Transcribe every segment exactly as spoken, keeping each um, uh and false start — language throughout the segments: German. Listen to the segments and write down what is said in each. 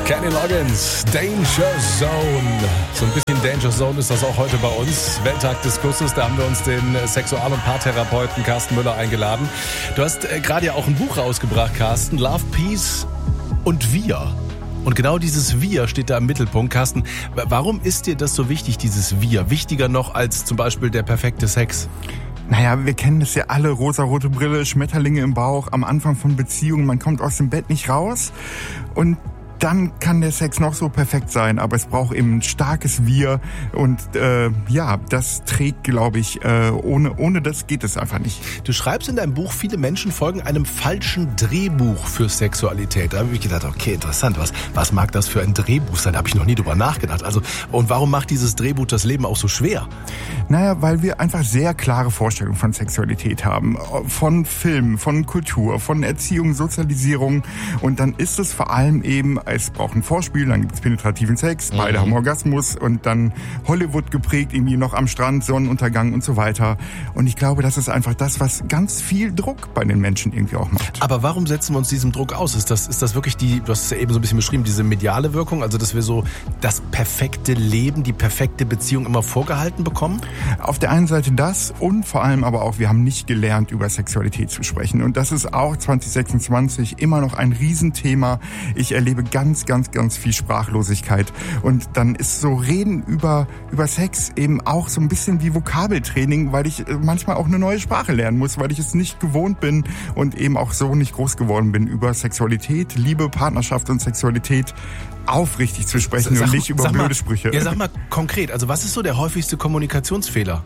Kenny Loggins, Danger Zone. So ein bisschen Danger Zone ist das auch heute bei uns. Welttag des Kusses, da haben wir uns den Sexual- und Paartherapeuten Carsten Müller eingeladen. Du hast äh, gerade ja auch ein Buch rausgebracht, Carsten, Love, Peace und Wir. Und genau dieses Wir steht da im Mittelpunkt. Carsten, warum ist dir das so wichtig, dieses Wir? Wichtiger noch als zum Beispiel der perfekte Sex? Naja, wir kennen das ja alle, rosarote Brille, Schmetterlinge im Bauch, am Anfang von Beziehungen, man kommt aus dem Bett nicht raus und dann kann der Sex noch so perfekt sein, aber es braucht eben ein starkes Wir und äh, ja, das trägt, glaube ich, äh, ohne ohne das geht es einfach nicht. Du schreibst in deinem Buch, viele Menschen folgen einem falschen Drehbuch für Sexualität. Da habe ich gedacht, okay, interessant, was was mag das für ein Drehbuch sein? Da habe ich noch nie drüber nachgedacht. Also, und warum macht dieses Drehbuch das Leben auch so schwer? Naja, weil wir einfach sehr klare Vorstellungen von Sexualität haben, von Film, von Kultur, von Erziehung, Sozialisierung und dann ist es vor allem eben, es braucht ein Vorspiel, dann gibt es penetrativen Sex, mhm. beide haben Orgasmus und dann Hollywood geprägt, irgendwie noch am Strand, Sonnenuntergang und so weiter. Und ich glaube, das ist einfach das, was ganz viel Druck bei den Menschen irgendwie auch macht. Aber warum setzen wir uns diesem Druck aus? Ist das, ist das wirklich die, du hast es ja eben so ein bisschen beschrieben, diese mediale Wirkung, also dass wir so das perfekte Leben, die perfekte Beziehung immer vorgehalten bekommen? Auf der einen Seite das und vor allem aber auch, wir haben nicht gelernt, über Sexualität zu sprechen. Und das ist auch zwanzig sechsundzwanzig immer noch ein Riesenthema. Ich erlebe ganz, ganz, ganz viel Sprachlosigkeit. Und dann ist so Reden über, über Sex eben auch so ein bisschen wie Vokabeltraining, weil ich manchmal auch eine neue Sprache lernen muss, weil ich es nicht gewohnt bin und eben auch so nicht groß geworden bin, über Sexualität, Liebe, Partnerschaft und Sexualität aufrichtig zu sprechen sag, und nicht über blöde mal, Sprüche. Ja, sag mal konkret, also was ist so der häufigste Kommunikationsfehler?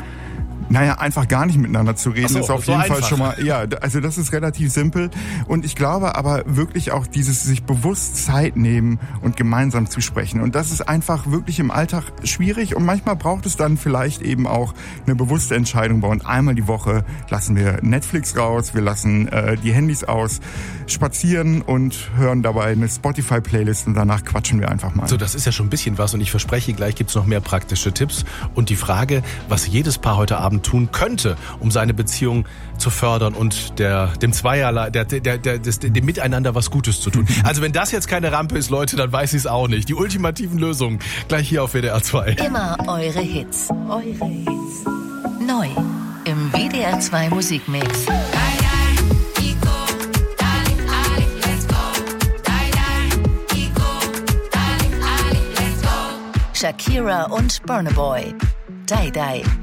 Naja, einfach gar nicht miteinander zu reden, so, ist auf jeden so Fall einfach. schon mal, ja, also das ist relativ simpel. Und ich glaube aber wirklich auch dieses sich bewusst Zeit nehmen und gemeinsam zu sprechen. Und das ist einfach wirklich im Alltag schwierig und manchmal braucht es dann vielleicht eben auch eine bewusste Entscheidung bei uns. Einmal die Woche lassen wir Netflix raus, wir lassen äh, die Handys aus, spazieren und hören dabei eine Spotify-Playlist und danach quatschen wir einfach mal. So, das ist ja schon ein bisschen was und ich verspreche, gleich gibt's noch mehr praktische Tipps. Und die Frage, was jedes Paar heute Abend tun könnte, um seine Beziehung zu fördern und der, dem Zweierlei, der, der, der, des, dem Miteinander was Gutes zu tun. Also wenn das jetzt keine Rampe ist, Leute, dann weiß ich es auch nicht. Die ultimativen Lösungen gleich hier auf W D R zwei. Immer eure Hits. Eure Hits. Neu im W D R zwei Musikmix. Shakira und Burna Boy. Die Die.